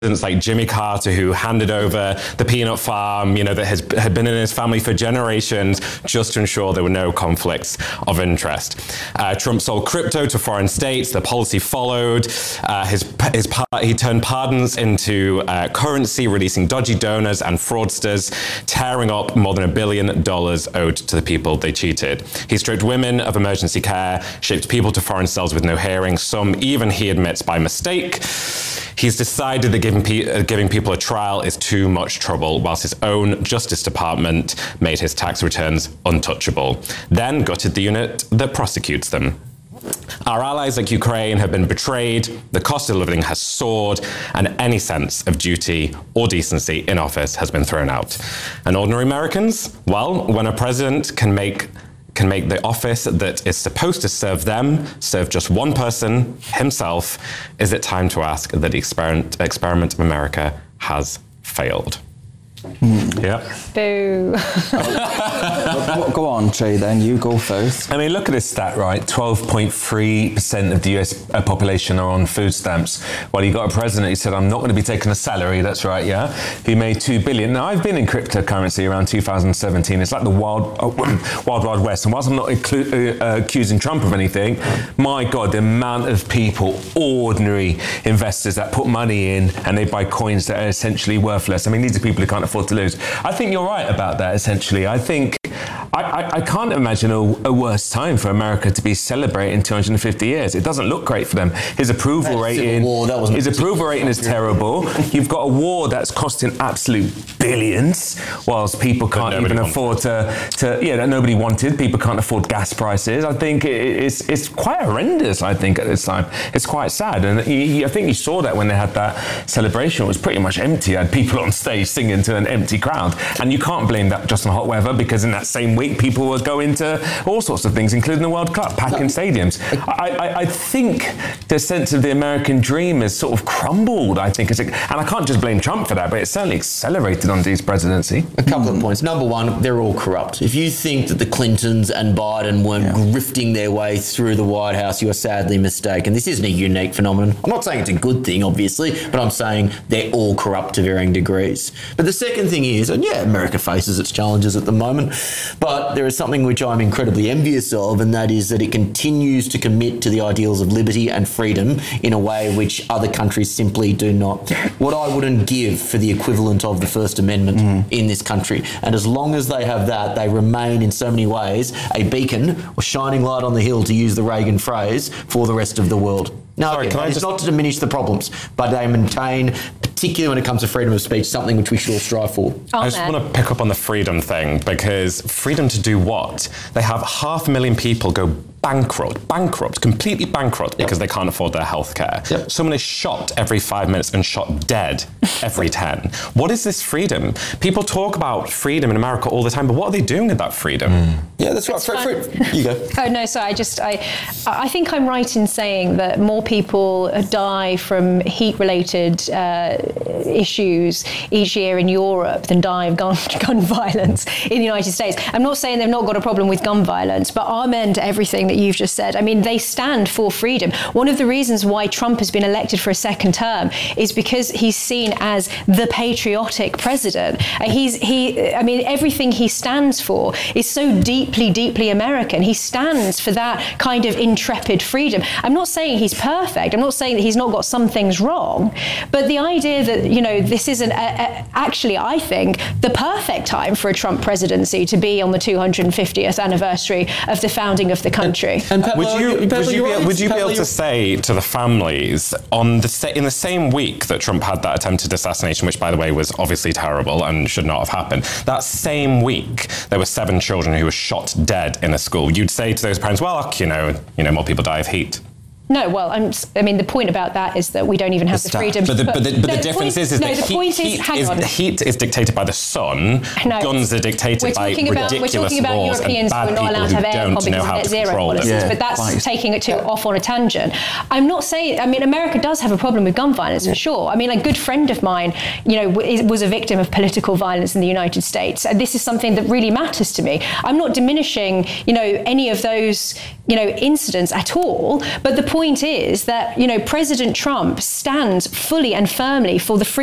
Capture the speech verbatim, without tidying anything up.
like Jimmy Carter, who handed over the peanut farm, you know, that has had been in his family for generations, just to ensure there were no conflicts of interest. Uh, Trump sold crypto to foreign states. The policy followed. Uh, his his he turned pardons into uh, currency, releasing dodgy donors and fraudsters, tearing up more than a billion dollars owed to the people they cheated. He stripped women of emergency care, shipped people to foreign cells with no hearing, some even he admits by mistake. He's decided that giving, pe- uh, giving people a trial is too much trouble, whilst his own Justice Department made his tax returns untouchable, then gutted the unit that prosecutes them. Our allies like Ukraine have been betrayed, the cost of living has soared, and any sense of duty or decency in office has been thrown out. And ordinary Americans? Well, when a president can make can make the office that is supposed to serve them serve just one person, himself, is it time to ask that the experiment, experiment of America has failed? Mm. Yeah. Boo. Go on, Trey, then. You go first. I mean, look at this stat, right? twelve point three percent of the U S population are on food stamps. Well, you got a president who said, I'm not going to be taking a salary, that's right, yeah? Who made two billion dollars. Now, I've been in cryptocurrency around two thousand seventeen. It's like the wild, uh, wild, wild west. And whilst I'm not inclu- uh, accusing Trump of anything, my God, the amount of people, ordinary investors that put money in and they buy coins that are essentially worthless. I mean, these are people who can't afford to lose. I think you're right about that, essentially. I think I, I, I can't imagine a, a worse time for America to be celebrating two hundred fifty years. It doesn't look great for them. His approval That's rating, war, that wasn't his approval rating is terrible. You've got a war that's costing absolute billions, whilst people can't even wanted. afford to, to, yeah, that nobody wanted. People can't afford gas prices. I think it, it's it's quite horrendous, I think, at this time. It's quite sad. And you, I think you saw that when they had that celebration. It was pretty much empty. You had people on stage singing to an empty crowd. And you can't blame that just on hot weather, because in that same week, people were going to all sorts of things, including the World Cup, packing stadiums. I, I, I think the sense of the American dream has sort of crumbled, I think. And I can't just blame Trump for that, but it's certainly accelerated under his presidency. A couple of points. Number one, they're all corrupt. If you think that the Clintons and Biden weren't yeah. grifting their way through the White House, you are sadly mistaken. This isn't a unique phenomenon. I'm not saying it's a good thing, obviously, but I'm saying they're all corrupt to varying degrees. But the second thing is, and yeah, America faces its challenges at the moment, but there is something which I'm incredibly envious of, and that is that it continues to commit to the ideals of liberty and freedom in a way which other countries simply do not. What I wouldn't give for the equivalent of the First Amendment mm. in this country. And as long as they have that, they remain in so many ways a beacon or shining light on the hill, to use the Reagan phrase, for the rest of the world. Now, Sorry, again, it's just... not to diminish the problems, but they maintain, particularly when it comes to freedom of speech, something which we should all strive for. Oh, I just man. want to pick up on the freedom thing, because freedom to do what? They have half a million people go bankrupt, bankrupt, completely bankrupt yep. because they can't afford their healthcare. Yep. Someone is shot every five minutes and shot dead every ten. What is this freedom? People talk about freedom in America all the time, but what are they doing with that freedom? Mm. Yeah, that's right. Fr- fr- you go. Oh no, sorry. I just I I think I'm right in saying that more people die from heat-related uh, issues each year in Europe than die of gun, gun violence in the United States. I'm not saying they've not got a problem with gun violence, but amen to everything that you've just said. I mean, they stand for freedom. One of the reasons why Trump has been elected for a second term is because he's seen as the patriotic president. Uh, he's he. I mean, everything he stands for is so deeply, deeply American. He stands for that kind of intrepid freedom. I'm not saying he's perfect. I'm not saying that he's not got some things wrong, but the idea that, you know, this isn't a, a, actually, I think, the perfect time for a Trump presidency to be on the two hundred fiftieth anniversary of the founding of the country. And Pepper, would you, Pepper, would you, be, would you be able to say to the families on the in the same week that Trump had that attempted assassination, which by the way was obviously terrible and should not have happened, that same week there were seven children who were shot dead in a school. You'd say to those parents, well, you know, you know, more people die of heat. No, well, I'm, I mean, the point about that is that we don't even have the, the freedom. But the, but the, but no, the difference point, is, is no, that the heat, point heat, is, hang is, on. heat is dictated by the sun, no, guns are dictated by about, ridiculous we're talking about laws Europeans and bad who are not allowed to have aircon because of net zero policies, yeah, but that's right. taking it to off on a tangent. I'm not saying, I mean, America does have a problem with gun violence, yeah. for sure. I mean, a good friend of mine, you know, was a victim of political violence in the United States, and this is something that really matters to me. I'm not diminishing, you know, any of those, you know, incidents at all, but the point point is that, you know, President Trump stands fully and firmly for the free